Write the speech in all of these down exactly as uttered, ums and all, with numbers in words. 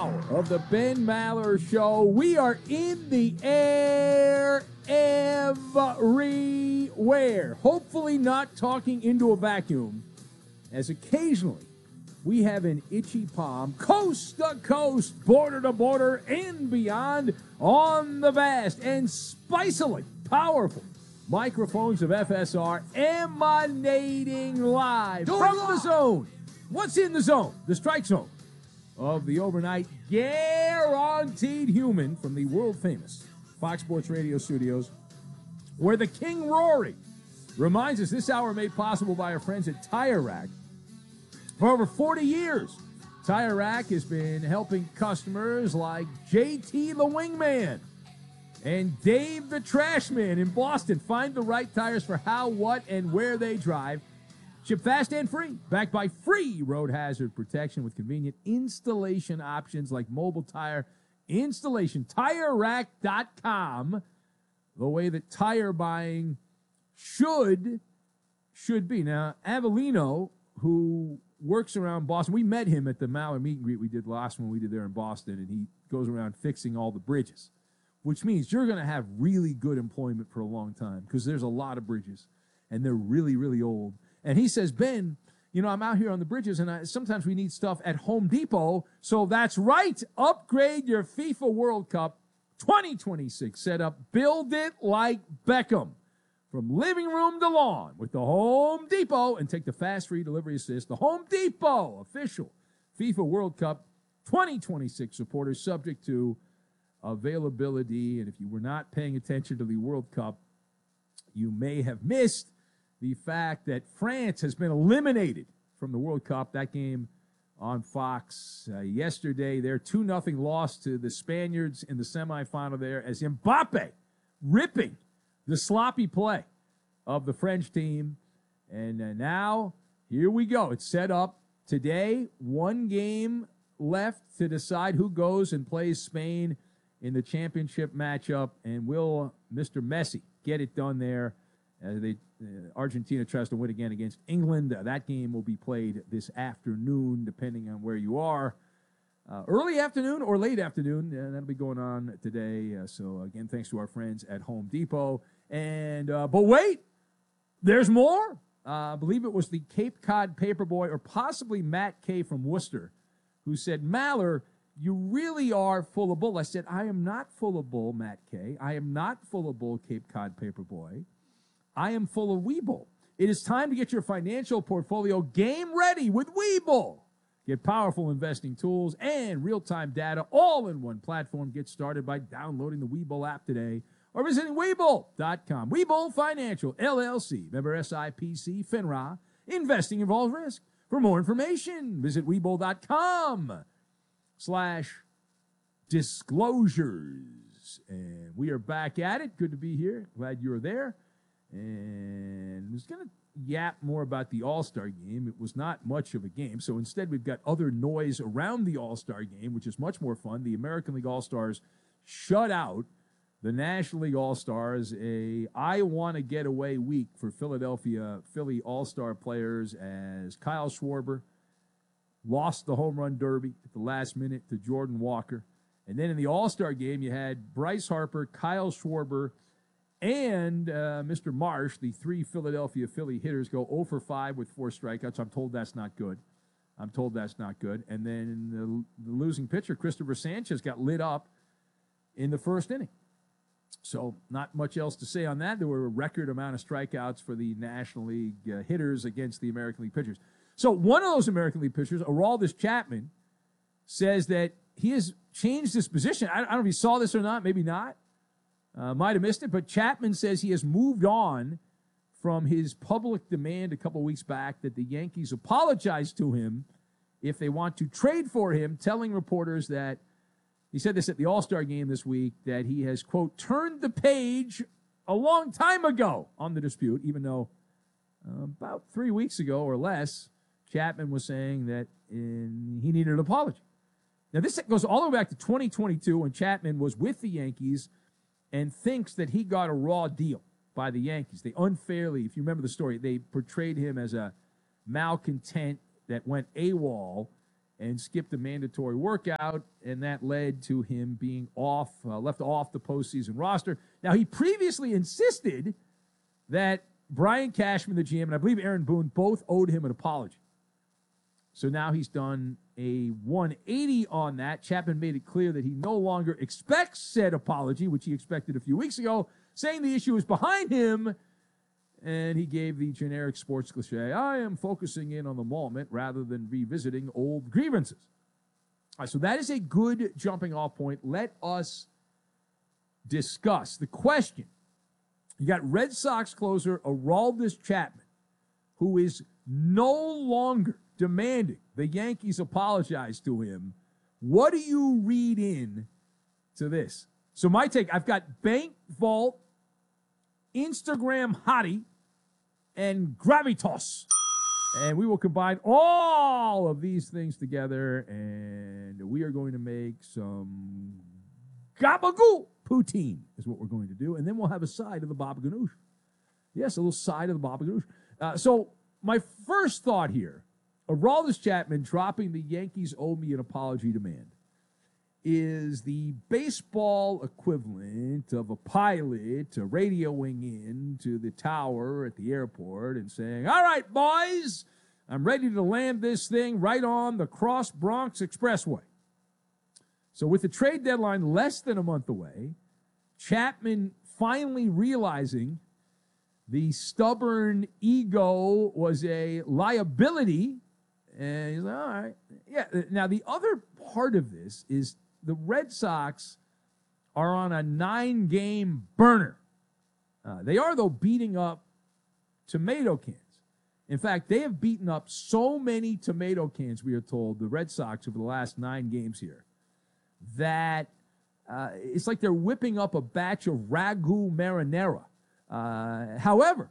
hour of the Ben Maller Show. We are in the air everywhere. Hopefully not talking into a vacuum, as occasionally we have an itchy palm, coast to coast, border to border, and beyond on the vast and spicily powerful microphones of F S R, emanating live from the zone. What's in the zone? The strike zone of the overnight guaranteed human from the world-famous Fox Sports Radio studios, where the King Rory reminds us this hour made possible by our friends at Tire Rack. For over forty years, Tire Rack has been helping customers like J T the Wingman and Dave the Trashman in Boston find the right tires for how, what, and where they drive. Ship fast and free, backed by free road hazard protection with convenient installation options like mobile tire installation. Tire Rack dot com, the way that tire buying should, should be. Now, Avellino, who works around Boston, we met him at the Maller meet and greet we did last one we did there in Boston, and he goes around fixing all the bridges, which means you're going to have really good employment for a long time because there's a lot of bridges, and they're really, really old. And he says, Ben, you know, I'm out here on the bridges, and I, sometimes we need stuff at Home Depot. So that's right. Upgrade your FIFA World Cup twenty twenty-six setup. Build it like Beckham. From living room to lawn with the Home Depot, and take the fast free delivery assist. The Home Depot official FIFA World Cup twenty twenty-six supporters, subject to availability. And if you were not paying attention to the World Cup, you may have missed the fact that France has been eliminated from the World Cup. That game on Fox uh, yesterday. Their two nothing loss to the Spaniards in the semifinal there, as Mbappe ripping the sloppy play of the French team. And uh, now, here we go. It's set up today. One game left to decide who goes and plays Spain in the championship matchup. And will Mister Messi get it done there? Uh, they, uh, Argentina tries to win again against England. Uh, that game will be played this afternoon, depending on where you are. Uh, early afternoon or late afternoon. Uh, that'll be going on today. Uh, so, again, thanks to our friends at Home Depot. And uh, But wait, there's more. Uh, I believe it was the Cape Cod Paperboy, or possibly Matt K. from Worcester, who said, Maller, you really are full of bull. I said, I am not full of bull, Matt K. I am not full of bull, Cape Cod Paperboy. I am full of Webull. It is time to get your financial portfolio game ready with Webull. Get powerful investing tools and real-time data all in one platform. Get started by downloading the Webull app today or visiting Webull dot com. Webull Financial, L L C, member S I P C, FINRA. Investing involves risk. For more information, visit Webull dot com slash disclosures. And we are back at it. Good to be here. Glad you were there. And I was going to yap more about the All-Star game. It was not much of a game, so instead we've got other noise around the All-Star game, which is much more fun. The American League All-Stars shut out the National League All-Stars, a I-want-to-get-away week for Philadelphia Philly All-Star players, as Kyle Schwarber lost the home run derby at the last minute to Jordan Walker. And then in the All-Star game, you had Bryce Harper, Kyle Schwarber, and uh, Mister Marsh, the three Philadelphia Philly hitters, go oh for five with four strikeouts. I'm told that's not good. I'm told that's not good. And then the, the losing pitcher, Christopher Sanchez, got lit up in the first inning. So not much else to say on that. There were a record amount of strikeouts for the National League uh, hitters against the American League pitchers. So one of those American League pitchers, Aroldis Chapman, says that he has changed his position. I, I don't know if you saw this or not, maybe not. Uh, might have missed it, but Chapman says he has moved on from his public demand a couple weeks back that the Yankees apologize to him if they want to trade for him, telling reporters that, he said this at the All-Star game this week, that he has, quote, turned the page a long time ago on the dispute, even though uh, about three weeks ago or less, Chapman was saying that in, he needed an apology. Now, this goes all the way back to twenty twenty-two when Chapman was with the Yankees and thinks that he got a raw deal by the Yankees. They unfairly, if you remember the story, they portrayed him as a malcontent that went AWOL, and skipped a mandatory workout, and that led to him being off, uh, left off the postseason roster. Now, he previously insisted that Brian Cashman, the G M, and I believe Aaron Boone both owed him an apology. So now he's done a one eighty on that. Chapman made it clear that he no longer expects said apology, which he expected a few weeks ago, saying the issue is behind him. And he gave the generic sports cliche, I am focusing in on the moment rather than revisiting old grievances. All right, so that is a good jumping off point. Let us discuss the question. You got Red Sox closer Aroldis Chapman, who is no longer demanding the Yankees apologize to him. What do you read in to this? So my take, I've got Bank Vault, Instagram Hottie, and Gravitas. And we will combine all of these things together, and we are going to make some gabagool poutine is what we're going to do. And then we'll have a side of the baba ganoush. Yes, a little side of the baba ganoush. Uh, so my first thought here, Aroldis Chapman dropping the Yankees owe me an apology demand, is the baseball equivalent of a pilot radioing in to the tower at the airport and saying, all right, boys, I'm ready to land this thing right on the Cross Bronx Expressway. So with the trade deadline less than a month away, Chapman finally realizing the stubborn ego was a liability, and he's like, all right. Yeah. Now, the other part of this is the Red Sox are on a nine-game burner. Uh, they are, though, beating up tomato cans. In fact, they have beaten up so many tomato cans, we are told, the Red Sox over the last nine games here, that uh, it's like they're whipping up a batch of ragu marinara. Uh, however,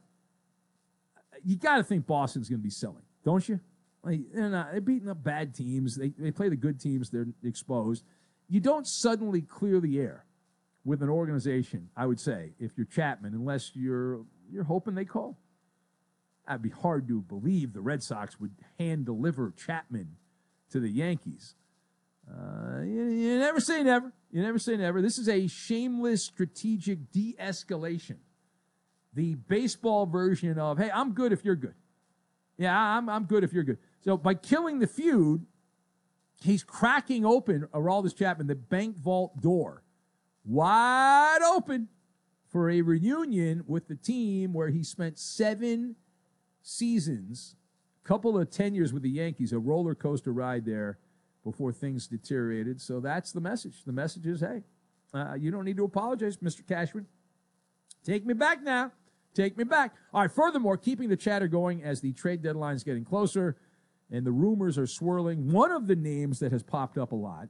you got to think Boston's going to be selling, don't you? Like, they're, not, they're beating up bad teams. They, they play the good teams. They're exposed. You don't suddenly clear the air with an organization, I would say, if you're Chapman, unless you're you're hoping they call. That'd be hard to believe the Red Sox would hand-deliver Chapman to the Yankees. Uh, you, you never say never. You never say never. This is a shameless strategic de-escalation. The baseball version of, hey, I'm good if you're good. Yeah, I'm, I'm good if you're good. So by killing the feud, he's cracking open Aroldis Chapman, the bank vault door, wide open for a reunion with the team where he spent seven seasons, a couple of tenures with the Yankees, a roller coaster ride there before things deteriorated. So that's the message. The message is, hey, uh, you don't need to apologize, Mister Cashman. Take me back now. Take me back. All right, furthermore, keeping the chatter going as the trade deadline is getting closer and the rumors are swirling, one of the names that has popped up a lot,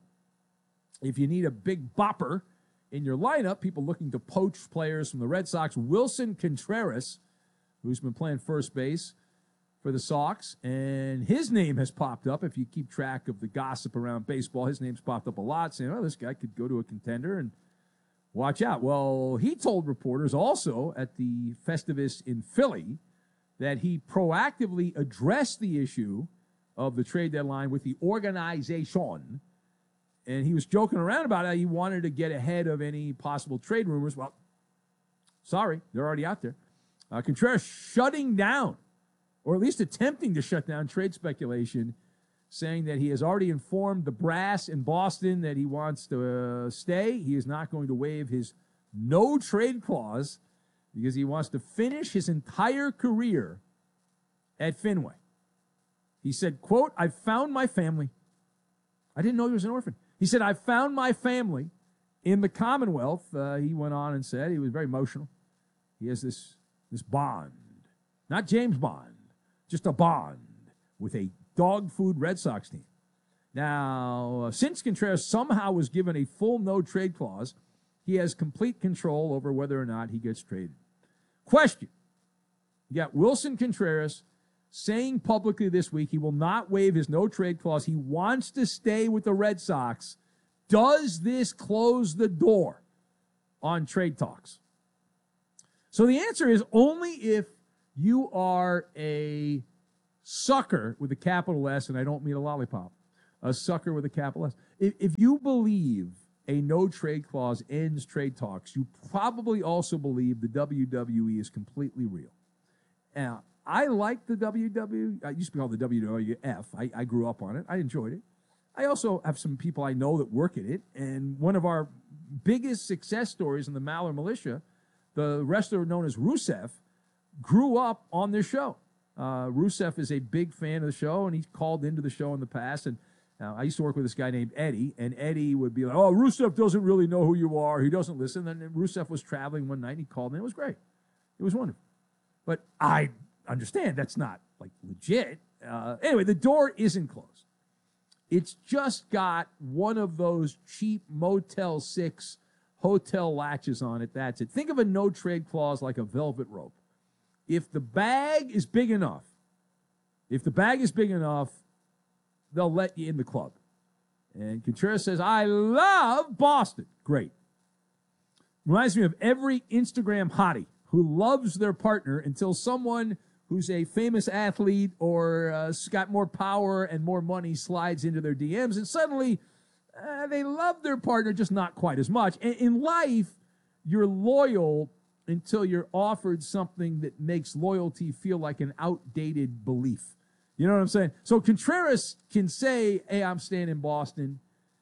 if you need a big bopper in your lineup, people looking to poach players from the Red Sox, Wilson Contreras, who's been playing first base for the Sox, and his name has popped up. If you keep track of the gossip around baseball, his name's popped up a lot, saying, oh, this guy could go to a contender and watch out. Well, he told reporters also at the Festivus in Philly that he proactively addressed the issue of the trade deadline with the organization, and he was joking around about it. He wanted to get ahead of any possible trade rumors. Well, sorry, they're already out there. Uh, Contreras shutting down, or at least attempting to shut down, trade speculation, saying that he has already informed the brass in Boston that he wants to uh, stay. He is not going to waive his no-trade clause because he wants to finish his entire career at Fenway. He said, quote, I've found my family. I didn't know he was an orphan. He said, I've found my family in the Commonwealth. Uh, he went on and said, he was very emotional. He has this, this bond, not James Bond, just a bond with a dog food Red Sox team. Now, uh, since Contreras somehow was given a full no-trade clause, he has complete control over whether or not he gets traded. Question. You got Wilson Contreras saying publicly this week he will not waive his no-trade clause. He wants to stay with the Red Sox. Does this close the door on trade talks? So the answer is only if you are a sucker with a capital S, and I don't mean a lollipop, a sucker with a capital S. If, if you believe a no-trade clause ends trade talks, you probably also believe the W W E is completely real. Now, I like the W W E. I used to be called the W W F. I, I grew up on it. I enjoyed it. I also have some people I know that work at it, and one of our biggest success stories in the Maller Militia, the wrestler known as Rusev, grew up on this show. Uh, Rusev is a big fan of the show, and he's called into the show in the past. And uh, I used to work with this guy named Eddie, and Eddie would be like, oh, Rusev doesn't really know who you are. He doesn't listen. And then Rusev was traveling one night, and he called, and it was great. It was wonderful. But I understand that's not, like, legit. Uh, anyway, the door isn't closed. It's just got one of those cheap Motel six hotel latches on it. That's it. Think of a no-trade clause like a velvet rope. If the bag is big enough, if the bag is big enough, they'll let you in the club. And Contreras says, I love Boston. Great. Reminds me of every Instagram hottie who loves their partner until someone who's a famous athlete or uh, got more power and more money slides into their D Ms, and suddenly uh, they love their partner, just not quite as much. And in life, you're loyal until you're offered something that makes loyalty feel like an outdated belief. You know what I'm saying? So Contreras can say, hey, I'm staying in Boston,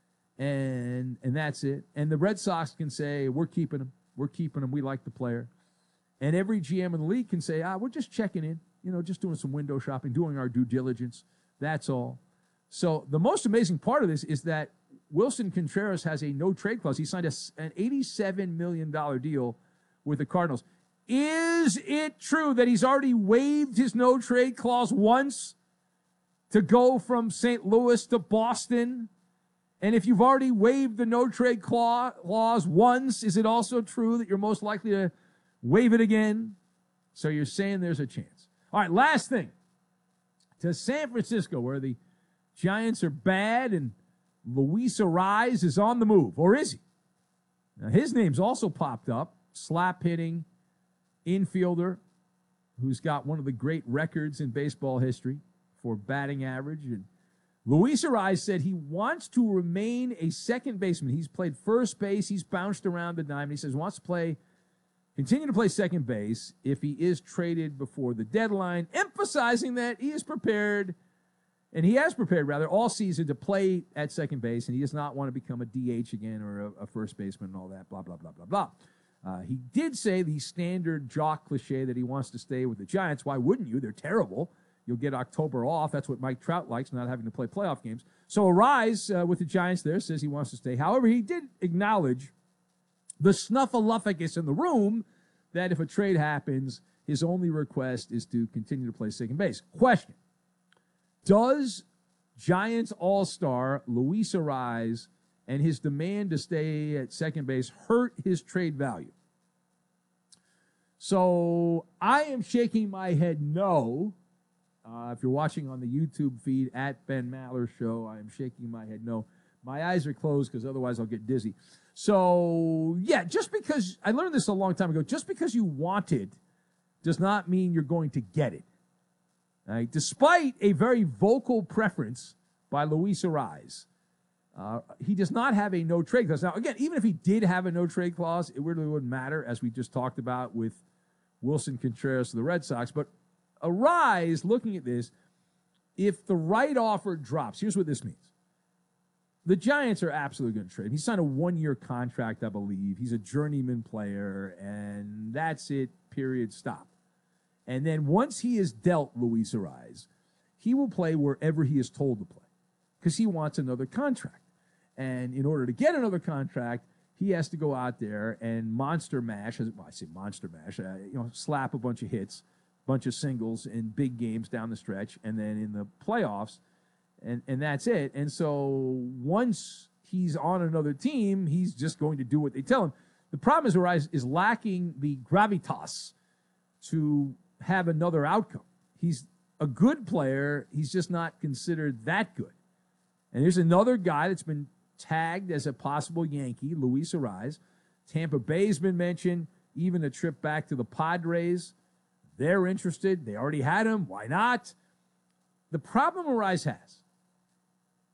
and and that's it. And the Red Sox can say, we're keeping him. We're keeping him. We like the player. And every G M in the league can say, ah, we're just checking in, you know, just doing some window shopping, doing our due diligence. That's all. So the most amazing part of this is that Wilson Contreras has a no-trade clause. He signed a, an eighty-seven million dollars deal with the Cardinals. Is it true that he's already waived his no-trade clause once to go from Saint Louis to Boston? And if you've already waived the no-trade clause once, is it also true that you're most likely to waive it again? So you're saying there's a chance. All right, last thing. To San Francisco, where the Giants are bad and Luis Arraez is on the move. Or is he? Now, his name's also popped up. Slap-hitting infielder who's got one of the great records in baseball history for batting average. And Luis Arraez said he wants to remain a second baseman. He's played first base. He's bounced around the diamond. He says he wants to play Continue to play second base if he is traded before the deadline, emphasizing that he is prepared, and he has prepared, rather, all season to play at second base, and he does not want to become a D H again or a, a first baseman and all that, blah, blah, blah, blah, blah. Uh, he did say the standard jock cliche that he wants to stay with the Giants. Why wouldn't you? They're terrible. You'll get October off. That's what Mike Trout likes, not having to play playoff games. So Arraez uh, with the Giants there says he wants to stay. However, he did acknowledge the snuffleupagus in the room that if a trade happens, his only request is to continue to play second base. Question: does Giants All-Star Luis Arraez and his demand to stay at second base hurt his trade value? So I am shaking my head no. Uh, if you're watching on the YouTube feed at Ben Maller Show, I am shaking my head no. My eyes are closed because otherwise I'll get dizzy. So, yeah, just because, I learned this a long time ago, just because you want it does not mean you're going to get it. Right? Despite a very vocal preference by Luis Arraez, uh, he does not have a no-trade clause. Now, again, even if he did have a no-trade clause, it really wouldn't matter, as we just talked about with Wilson Contreras of the Red Sox. But Arraez, looking at this, if the right offer drops, here's what this means. The Giants are absolutely going to trade him. He signed a one-year contract, I believe. He's a journeyman player, and that's it, period, stop. And then once he is dealt Luis Arraez, he will play wherever he is told to play because he wants another contract. And in order to get another contract, he has to go out there and monster mash, well, I say monster mash, uh, you know, slap a bunch of hits, bunch of singles in big games down the stretch, and then in the playoffs, And and that's it. And so once he's on another team, he's just going to do what they tell him. The problem is Arraez is lacking the gravitas to have another outcome. He's a good player. He's just not considered that good. And there's another guy that's been tagged as a possible Yankee, Luis Arraez. Tampa Bay's been mentioned, even a trip back to the Padres. They're interested. They already had him. Why not? The problem Arraez has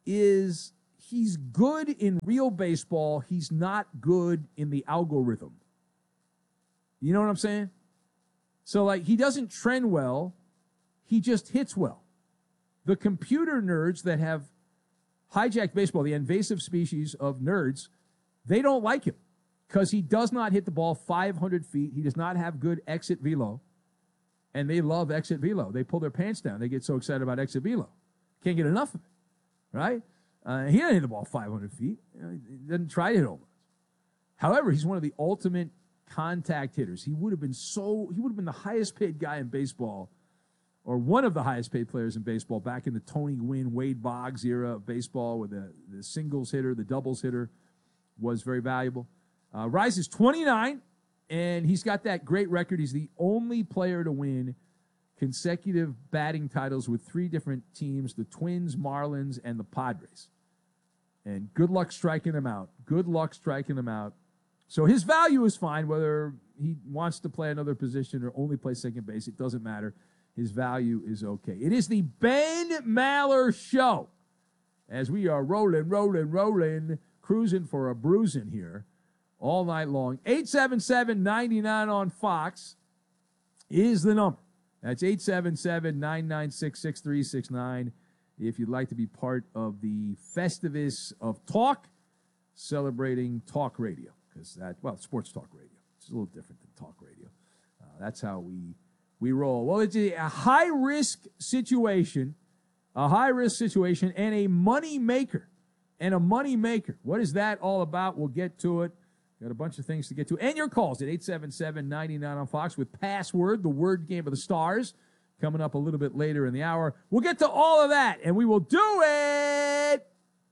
is he's good in real baseball. He's not good in the algorithm. You know what I'm saying? So, like, he doesn't trend well. He just hits well. The computer nerds that have hijacked baseball, the invasive species of nerds, they don't like him because he does not hit the ball five hundred feet. He does not have good exit velo, and they love exit velo. They pull their pants down. They get so excited about exit velo. Can't get enough of it, right? Uh, he doesn't hit the ball five hundred feet. You know, he doesn't try to hit home runs. However, he's one of the ultimate contact hitters. He would have been so, he would have been the highest paid guy in baseball, or one of the highest paid players in baseball back in the Tony Gwynn, Wade Boggs era of baseball, where the, the singles hitter, the doubles hitter was very valuable. Uh, Rise is twenty-nine, and he's got that great record. He's the only player to win consecutive batting titles with three different teams, the Twins, Marlins, and the Padres. And good luck striking him out. Good luck striking him out. So his value is fine, whether he wants to play another position or only play second base. It doesn't matter. His value is okay. It is the Ben Maller Show. As we are rolling, rolling, rolling, cruising for a bruising here all night long. eight seven seven, nine nine on Fox is the number. That's eight seven seven, nine nine six, six three six nine if you'd like to be part of the Festivus of talk, celebrating talk radio. Because that, well, sports talk radio. It's a little different than talk radio. Uh, that's how we we roll. Well, it's a, a high-risk situation, a high-risk situation, and a money maker. And a money maker. What is that all about? We'll get to it. Got a bunch of things to get to. And your calls at eight seven seven, nine nine on Fox with Password, the word game of the stars, coming up a little bit later in the hour. We'll get to all of that, and we will do it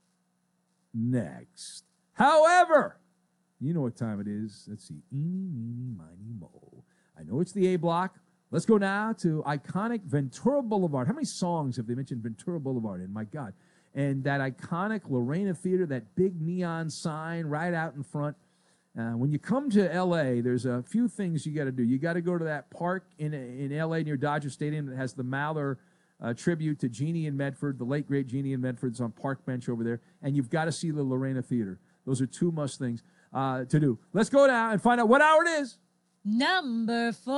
next. However, you know what time it is. Let's see. Eeny, meeny, miny, mo. I know it's the A block. Let's go now to iconic Ventura Boulevard. How many songs have they mentioned Ventura Boulevard in? My God. And that iconic Lorena Theater, that big neon sign right out in front. Uh, when you come to L A, there's a few things you got to do. You got to go to that park in in L A near Dodger Stadium that has the Maller uh, tribute to Jeannie and Medford, the late, great Jeannie and Medford's on Park Bench over there. And you've got to see the Lorena Theater. Those are two must things uh, to do. Let's go now and find out what hour it is. Number four.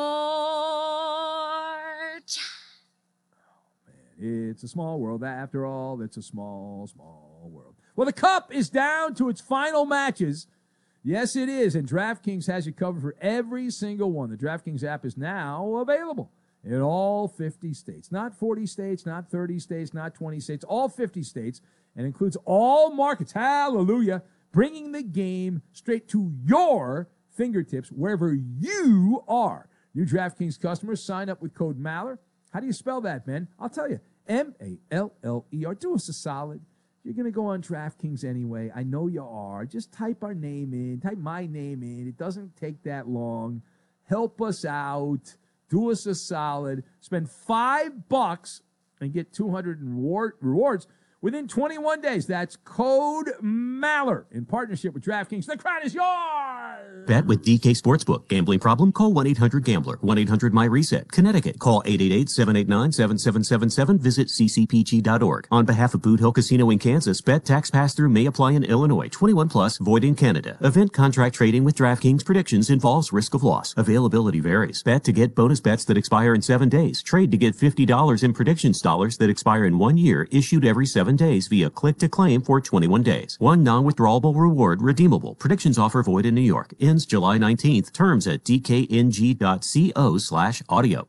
It's a small world. After all, it's a small, small world. Well, the Cup is down to its final matches. Yes, it is, and DraftKings has you covered for every single one. The DraftKings app is now available in all fifty states. Not forty states, not thirty states, not twenty states, all fifty states, and includes all markets. Hallelujah. Bringing the game straight to your fingertips wherever you are. New DraftKings customers sign up with code Maller. How do you spell that, Ben? I'll tell you. M A L L E R. Do us a solid. You're going to go on DraftKings anyway. I know you are. Just type our name in. Type my name in. It doesn't take that long. Help us out. Do us a solid. Spend five bucks and get two hundred reward, rewards within twenty-one days. That's code Maller in partnership with DraftKings. The crowd is yours. Bet with D K Sportsbook. Gambling problem? Call one eight hundred gambler. one eight hundred my reset. Connecticut. Call eight eight eight, seven eight nine, seven seven seven seven. Visit c c p g dot org. On behalf of Boot Hill Casino in Kansas, bet tax pass-through may apply in Illinois. twenty-one plus, void in Canada. Event contract trading with DraftKings predictions involves risk of loss. Availability varies. Bet to get bonus bets that expire in seven days. Trade to get fifty dollars in predictions dollars that expire in one year, issued every seven days via click to claim for twenty-one days. One non-withdrawable reward redeemable. Predictions offer void in New York. Ends July nineteenth. Terms at d k n g dot co slash audio.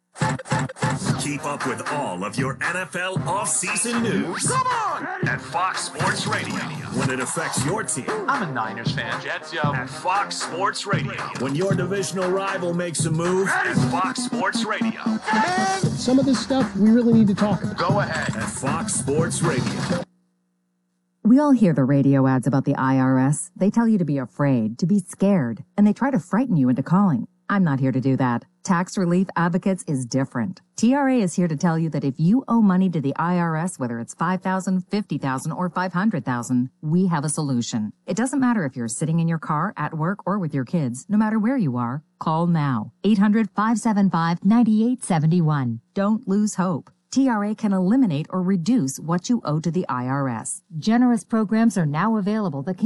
Keep up with all of your N F L offseason news. Come on! At Fox Sports Radio. When it affects your team. I'm a Niners fan. Jets, yo. At Fox Sports Radio. When your divisional rival makes a move. At Fox Sports Radio. Some of this stuff we really need to talk about. Go ahead. At Fox Sports Radio. We all hear the radio ads about the I R S. They tell you to be afraid, to be scared, and they try to frighten you into calling. I'm not here to do that. Tax Relief Advocates is different. T R A is here to tell you that if you owe money to the I R S, whether it's five thousand dollars, fifty thousand dollars, or five hundred thousand dollars, we have a solution. It doesn't matter if you're sitting in your car, at work, or with your kids. No matter where you are, call now. eight hundred, five seven five, nine eight seven one. Don't lose hope. T R A can eliminate or reduce what you owe to the I R S. Generous programs are now available that can